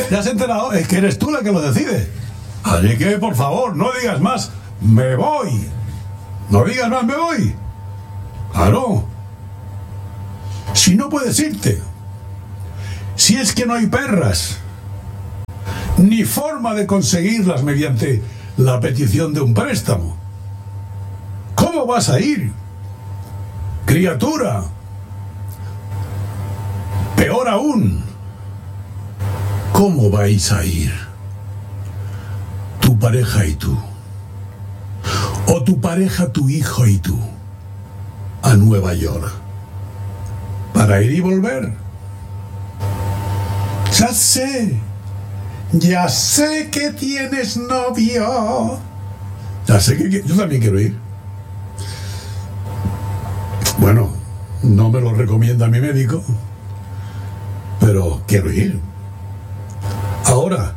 ¿Ya has enterado? Es que eres tú la que lo decide. Así que, por favor, no digas más, me voy. No digas más, me voy. Claro. Si no puedes irte, si es que no hay perras, ni forma de conseguirlas mediante la petición de un préstamo, ¿cómo vas a ir, criatura? Peor aún, ¿cómo vais a ir tu pareja y tú? O tu pareja, tu hijo y tú a Nueva York para ir y volver. Ya sé que tienes novio. Ya sé que yo también quiero ir. Bueno, no me lo recomienda mi médico, pero quiero ir. Ahora,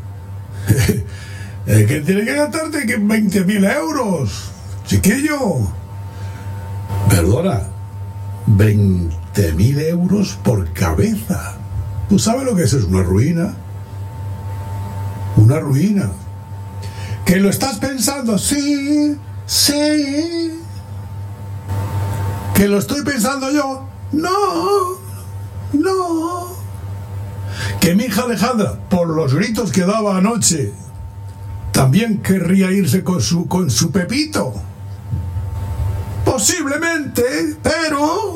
que tiene que gastarte 20.000 euros, chiquillo. Perdona, 20.000 euros por cabeza. ¿Tú sabes lo que es una ruina? Una ruina. ¿Que lo estás pensando? Sí. ¿Que lo estoy pensando yo? No. Que mi hija Alejandra, por los gritos que daba anoche, también querría irse con su Pepito. Posiblemente, pero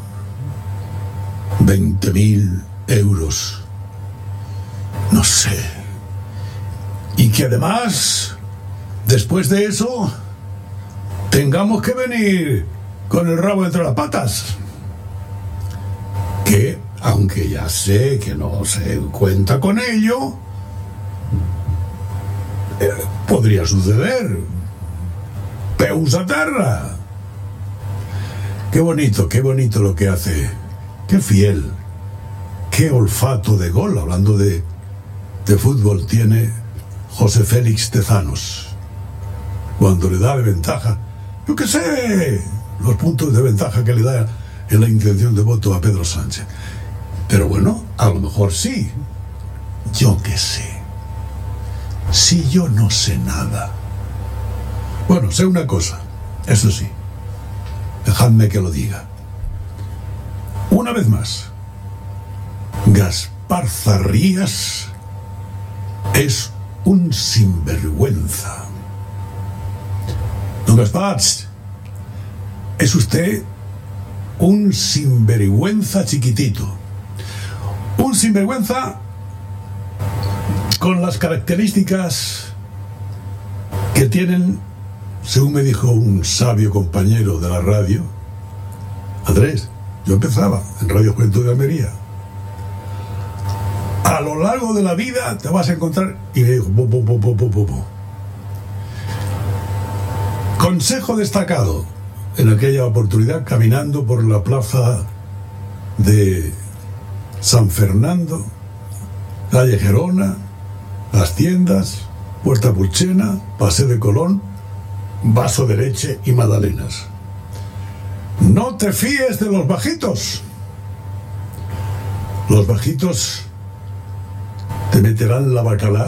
20.000 euros. No sé. Y que además, después de eso, tengamos que venir con el rabo entre las patas. Que, aunque ya sé que no se cuenta con ello, podría suceder. Peus a terra. Qué bonito lo que hace. Qué fiel. Qué olfato de gol, hablando de fútbol, tiene José Félix Tezanos. Cuando le da de ventaja, yo qué sé, los puntos de ventaja que le da en la intención de voto a Pedro Sánchez. Pero bueno, a lo mejor sí. Yo qué sé. Si yo no sé nada. Bueno, sé una cosa, eso sí. Dejadme que lo diga. Una vez más, Gaspar Zarrías es un sinvergüenza. Don Gaspar, es usted un sinvergüenza chiquitito. Un sinvergüenza con las características que tienen, según me dijo un sabio compañero de la radio, Andrés, yo empezaba en Radio Juventud de Almería. A lo largo de la vida te vas a encontrar, y me dijo, consejo destacado en aquella oportunidad, caminando por la plaza de San Fernando, calle Gerona, las tiendas, Puerta Pulchena, Paseo de Colón, vaso de leche y magdalenas. No te fíes de los bajitos. Los bajitos te meterán la bacalá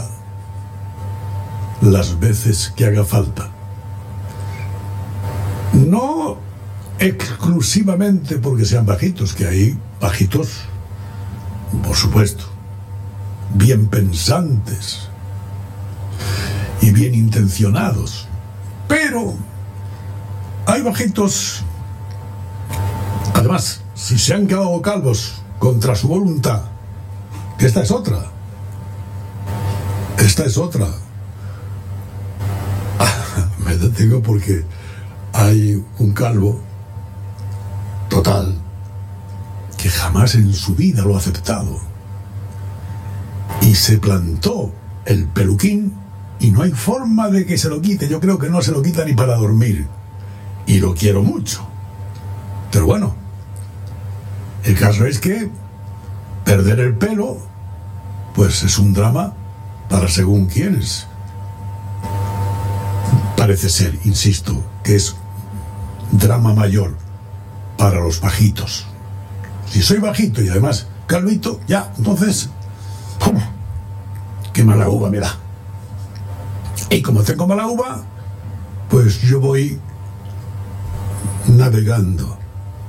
las veces que haga falta. No exclusivamente porque sean bajitos, que hay bajitos, por supuesto, bien pensantes y bien intencionados, pero hay bajitos, además, si se han quedado calvos contra su voluntad, que esta es otra, me detengo porque hay un calvo total que jamás en su vida lo ha aceptado y se plantó el peluquín y no hay forma de que se lo quite. Yo creo que no se lo quita ni para dormir, y lo quiero mucho, pero bueno, el caso es que perder el pelo pues es un drama para según quienes. Parece ser, insisto, que es drama mayor para los bajitos. Si soy bajito y además calvito, ya, entonces qué mala uva me da. Y como tengo mala uva, pues yo voy navegando,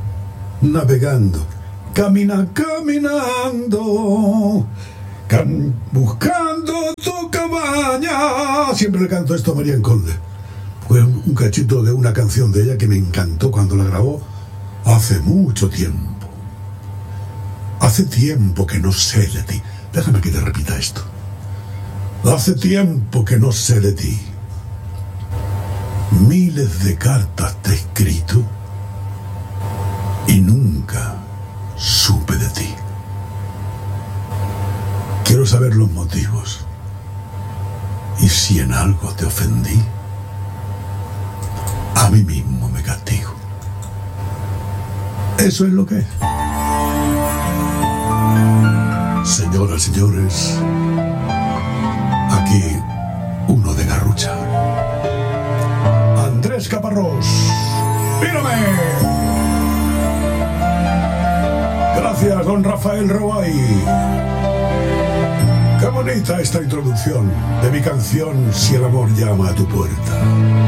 caminando, buscando tu cabaña. Siempre le canto esto a María Conde. Fue un cachito de una canción de ella que me encantó cuando la grabó hace mucho tiempo. Hace tiempo que no sé de ti. Déjame que te repita esto. Hace tiempo que no sé de ti. Miles de cartas te he escrito y nunca supe de ti. Quiero saber los motivos y si en algo te ofendí, a mí mismo me castigo. Eso es lo que es. Señoras, señores, aquí uno de Garrucha. Andrés Caparrós. ¡Mírame! Gracias, don Rafael Roay. Qué bonita esta introducción de mi canción Si el amor llama a tu puerta.